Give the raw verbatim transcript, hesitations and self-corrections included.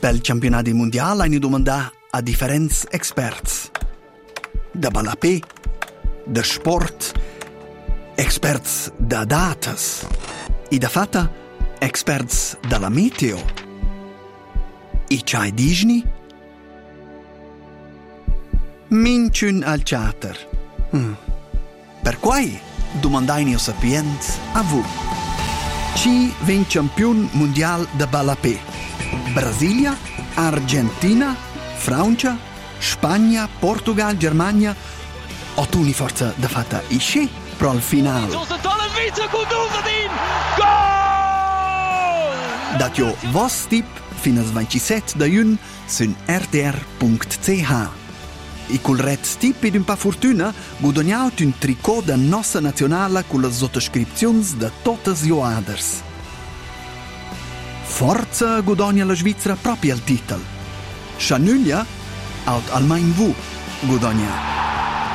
Pel campionati mondial hai ni domandà a differents experts. Da balapé, da sport, experts da datas e da fatta experts dalla meteo. E c'hai digni? Minciun al chatter. Hmm. Per quai domandai ni o sapiens a vu. Chi ven campion mondial da balapé? Brasilia, Argentina, Francia, Spagna, Portugal, Germania. O tu ni forza da fatta isce pro al final. Dat jo vos tip finas ventisette da jun sun r t r punct c h. E col red tip ed un pa fortuna guadagnaut un tricot da nossa nazionala con le sottoscripzions da totes joaders. Forza guadagna la Svizzera proprio al titel. Schanulia aut almain vu guadagna.